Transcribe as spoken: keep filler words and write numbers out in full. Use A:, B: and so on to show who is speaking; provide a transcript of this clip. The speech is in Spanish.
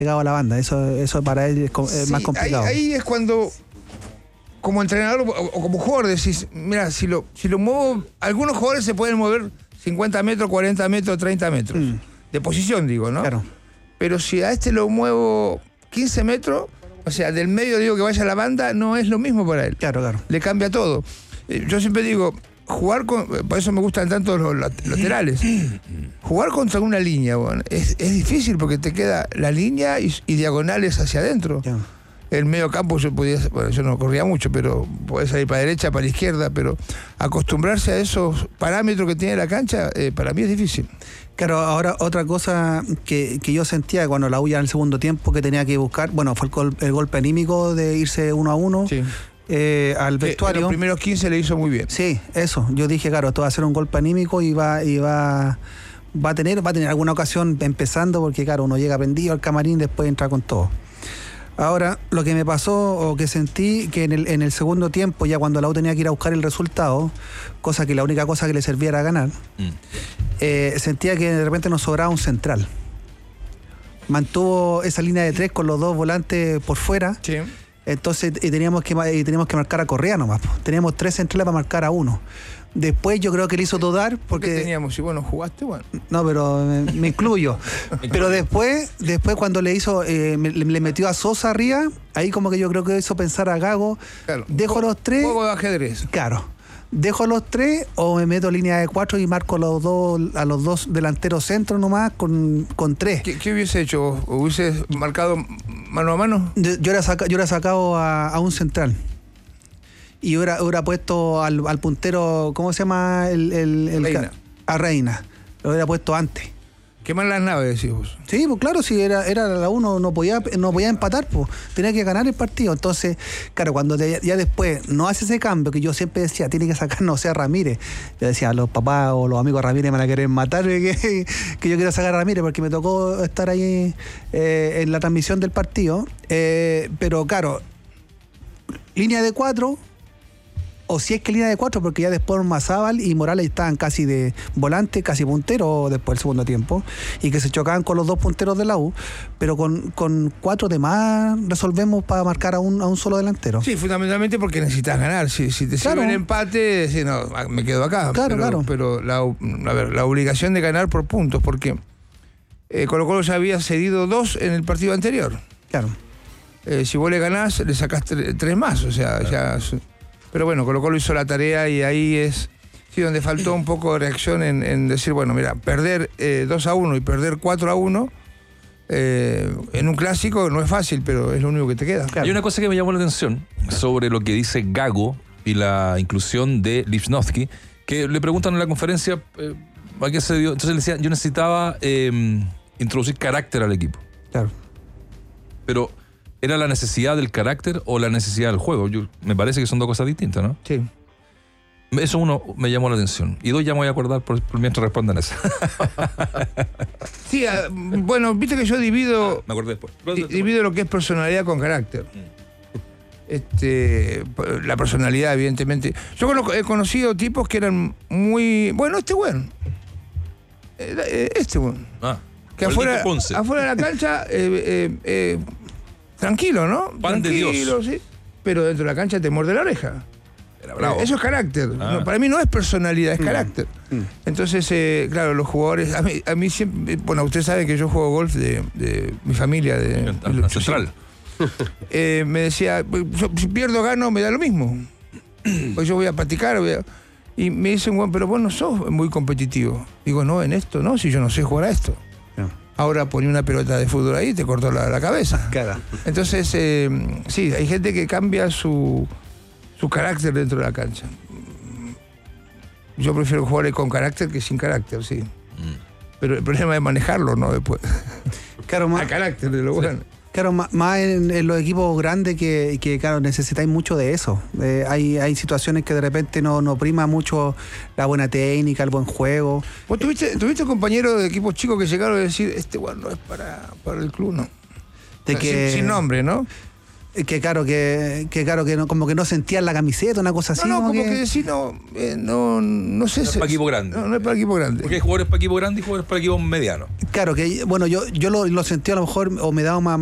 A: pegado a la banda. Eso, eso para él es, es
B: sí,
A: más complicado.
B: Ahí, ahí es cuando, como entrenador o, o como jugador, decís, mira, si lo, si lo muevo, algunos jugadores se pueden mover cincuenta metros, cuarenta metros, treinta metros. Mm. De posición, digo, ¿no?
A: Claro.
B: Pero si a este lo muevo quince metros, o sea, del medio digo que vaya a la banda, no es lo mismo para él.
A: Claro, claro.
B: Le cambia todo. Yo siempre digo, jugar con, por eso me gustan tanto los laterales. Jugar contra una línea, bueno, es, es difícil porque te queda la línea y, y diagonales hacia adentro. Yeah. El medio campo yo podía, bueno, yo no corría mucho, pero podés salir para la derecha, para la izquierda, pero acostumbrarse a esos parámetros que tiene la cancha, eh, para mí es difícil.
A: Claro, ahora otra cosa que, que yo sentía cuando la U ya en el segundo tiempo que tenía que buscar, bueno, fue el, gol, el golpe anímico de irse uno a uno. Sí. Eh, al vestuario.
B: En los primeros quince le hizo muy bien.
A: Sí, eso. Yo dije, claro, esto va a ser un golpe anímico y va, y va, va a tener, va a tener alguna ocasión empezando, porque claro, uno llega prendido al camarín y después entra con todo. Ahora, lo que me pasó o que sentí que en el, en el segundo tiempo, ya cuando la U tenía que ir a buscar el resultado, cosa que la única cosa que le servía era ganar, mm. eh, sentía que de repente nos sobraba un central. Mantuvo esa línea de tres con los dos volantes por fuera. Sí. Entonces y teníamos que y teníamos que marcar a Correa nomás. Teníamos tres centrales para marcar a uno. Después yo creo que le hizo dudar porque...
B: ¿Qué teníamos? Si bueno, jugaste, bueno.
A: No, pero me, me incluyo. Pero después, después cuando le hizo, eh, me, le metió a Sosa arriba, ahí como que yo creo que hizo pensar a Gago. Claro. Dejo
B: un
A: los tres.
B: Un juego de ajedrez.
A: Claro. Dejo los tres o me meto línea de cuatro y marco los dos, a los dos delanteros centros nomás con, con tres.
B: ¿Qué, ¿Qué hubiese hecho? ¿Hubiese marcado mano a mano?
A: Yo, yo hubiera saca, yo hubiera sacado a, a un central. Y hubiera, hubiera puesto al, al puntero, ¿cómo se llama? El, el, el
B: Reina.
A: A Reina. Lo hubiera puesto antes.
B: Quemar las naves, decís vos.
A: Sí, pues claro, si era, era la uno, no podía, no podía empatar, pues tenía que ganar el partido. Entonces, claro, cuando te, ya después no hace ese cambio, que yo siempre decía, tiene que sacar, no sé, a Ramírez. Yo decía, los papás o los amigos de Ramírez me van a querer matar, que, que yo quiero sacar a Ramírez, porque me tocó estar ahí eh, en la transmisión del partido. Eh, pero claro, línea de cuatro. O si es que línea de cuatro, porque ya después Mazábal y Morales estaban casi de volante, casi puntero después del segundo tiempo, y que se chocaban con los dos punteros de la U, pero con, con cuatro de más resolvemos para marcar a un, a un solo delantero.
B: Sí, fundamentalmente porque necesitas ganar. Si, si te claro. sirve el empate, si no, me quedo acá.
A: Claro,
B: pero,
A: claro.
B: Pero la, a ver, la obligación de ganar por puntos, porque eh, Colo Colo ya había cedido dos en el partido anterior.
A: Claro.
B: Eh, si vos le ganás, le sacás tre- tres más, o sea, claro. ya... Pero bueno, Colo Colo hizo la tarea y ahí es sí, donde faltó un poco de reacción en, en decir, bueno, mira, perder eh, dos a uno y perder cuatro a uno eh, en un clásico no es fácil, pero es lo único que te queda.
C: Claro. Hay una cosa que me llamó la atención sobre lo que dice Gago y la inclusión de Lichnowsky, que le preguntan en la conferencia eh, a qué se dio. Entonces le decía, yo necesitaba eh, introducir carácter al equipo.
A: Claro.
C: Pero... ¿era la necesidad del carácter o la necesidad del juego? Yo, me parece que son dos cosas distintas, ¿no?
B: Sí.
C: Eso uno me llamó la atención. Y dos ya me voy a acordar por, por mientras respondan eso.
B: Sí, uh, bueno, viste que yo divido...
C: Ah, me acordé después.
B: Di, divido lo que es personalidad con carácter. Mm. Este, la personalidad, evidentemente. Yo conozco, he conocido tipos que eran muy... Bueno, este bueno. Este bueno.
C: Ah.
B: Que afuera, afuera de la cancha... Eh, eh, eh, tranquilo, ¿no?
C: Pan
B: tranquilo,
C: de Dios.
B: Sí. Pero dentro de la cancha te muerde la oreja.
C: Era bravo.
B: Eh, eso es carácter. Ah. No, para mí no es personalidad, es mm. carácter. Mm. Entonces, eh, claro, los jugadores... A mí, a mí siempre... Bueno, usted sabe que yo juego golf de, de mi familia, de...
C: de la central.
B: Eh, me decía, yo, si pierdo o gano, me da lo mismo. Pues yo voy a practicar, voy a... Y me dicen, bueno, pero vos no sos muy competitivo. Digo, no, en esto, no, si yo no sé jugar a esto. Ahora poní una pelota de fútbol ahí y te cortó la, la cabeza.
A: Cara.
B: Entonces, eh, sí, hay gente que cambia su, su carácter dentro de la cancha. Yo prefiero jugar con carácter que sin carácter, sí. Mm. Pero el problema es manejarlo, ¿no? Después.
A: Claro, más.
B: A carácter de lo bueno. Sí.
A: Claro, más en, en los equipos grandes que, que claro, necesitáis mucho de eso. Eh, hay, hay situaciones que de repente no, no prima mucho la buena técnica, el buen juego.
B: ¿Vos tuviste, tuviste compañeros de equipos chicos que llegaron a decir, este bueno no es para, para el club, no?
A: De
B: o sea,
A: que,
B: sin, sin nombre, ¿no?
A: Que claro, que, que claro, que no, como que no sentían la camiseta, una cosa así.
B: No, no, como,
A: que,
B: que sí, no, eh, no, no sé.
C: No es
B: se-
C: para equipo grande.
B: No, no es para equipo grande.
C: Porque hay jugadores para equipo grande y jugadores para equipo mediano.
A: Claro, que bueno, yo, yo lo, lo sentí a lo mejor, o me daba más